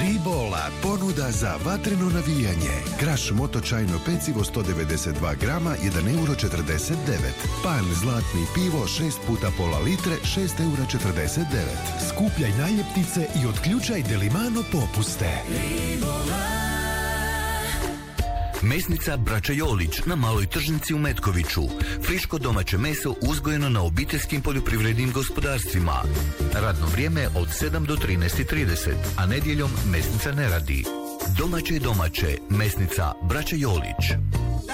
Ribola, ponuda za vatreno navijanje. Kraš motočajno pecivo 192 grama, 1,49€. Pan zlatni pivo 6 puta pola litre, 6,49€. Skupljaj naljepnice i otključaj Delimano popuste. Mesnica Braća Jolić na Maloj tržnici u Metkoviću. Friško domaće meso uzgojeno na obiteljskim poljoprivrednim gospodarstvima. Radno vrijeme od 7 do 13:30, a nedjeljom mesnica ne radi. Domaće, Mesnica Braća Jolić.